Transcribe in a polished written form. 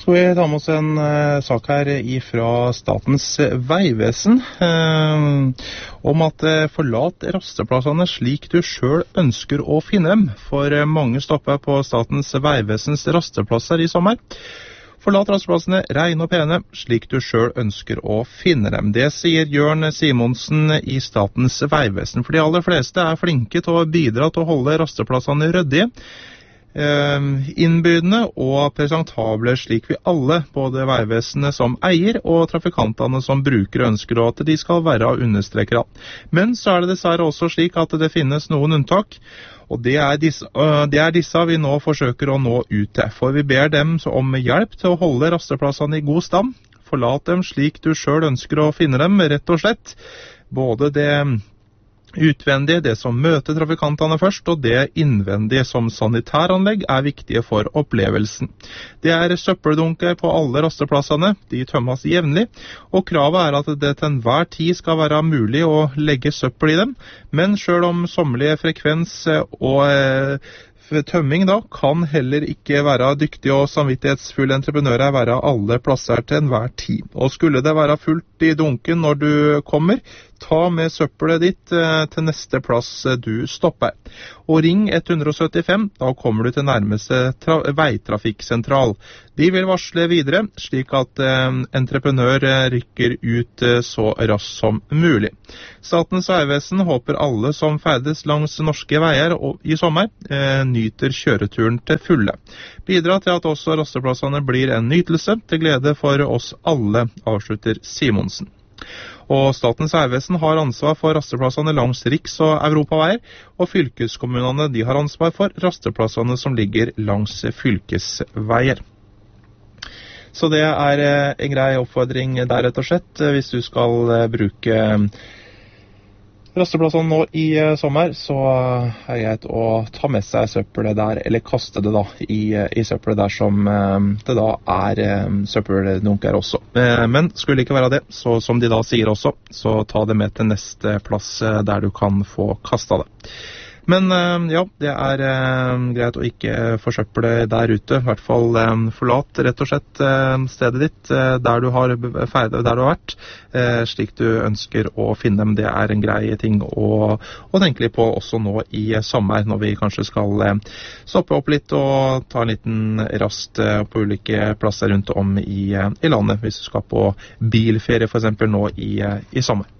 Så vi tar med oss en sak her fra Statens vegvesen om at forlat rasteplassene slik du selv ønsker å finne dem, for mange stopper på Statens vegvesens rasteplasser i sommer. Forlat rasteplassene rene og pene, slik du selv ønsker å finne dem. Det sier Jørn Simonsen i Statens vegvesen, for de aller fleste er flinke til å bidra til å holde rasteplassene ryddige, innbydende og presentable, slik vi alle, både veivesenet som eier og trafikantene som brukere, ønsker at de skal være og understreker av. Men så er det dessverre også slik at det finnes noen unntak, og det er disse vi nå forsøker å nå ut til. For vi ber dem om hjelp til å holde rasteplassene i god stand. Forlat dem slik du selv ønsker å finne dem, rett og slett. Både det utvendige, det som møter trafikantene først, og det innvendige som sanitæranlegg er viktige for opplevelsen. Det er søppeldunker på alle rasteplassene, de tømmes jevnlig, og kravet er at det til enhver tid skal være mulig å legge søppel i dem, men selv om sommerlig frekvens og tømming da kan heller ikke være dyktige og samvittighetsfulle entreprenører være alle plasser til enhver tid. Og skulle det være fullt i dunken når du kommer, ta med søppelet ditt til neste plass du stopper. Og ring 175, da kommer du til nærmeste veitrafikksentral. De vil varsle videre, slik at entreprenør rykker ut så raskt som mulig. Statens vegvesen håper alle som ferdes langs norske veier i sommer nyter kjøreturen til fulle. Bidra til at også rasteplassene blir en nytelse til glede for oss alle, avslutter Simonsen. Og Statens vegvesen har ansvar for rasteplassene langs riks- og europaveier, og fylkeskommunene de har ansvar for rasteplassene som ligger langs fylkesveier. Så det er en grei oppfordring der, rett og slett. Hvis du skal bruke rasteplassene nå i sommer, så er det greit å ta med seg søppelet der, eller kaste det da i søppelet der som det da er søppeldunker også. Men skulle det ikke være det, så som de da sier også, så ta det med til neste plass der du kan få kastet det. Men ja, det er greit å ikke forsøple der ute. I hvert fall forlat rett og slett stedet ditt der du har vært, slik du ønsker å finne dem. Det er en grei ting å tenke litt på også nå i sommer, når vi kanskje skal stoppe opp litt og ta en liten rast på ulike plasser rundt om i landet, hvis du skal på bilferie for eksempel nå i sommer.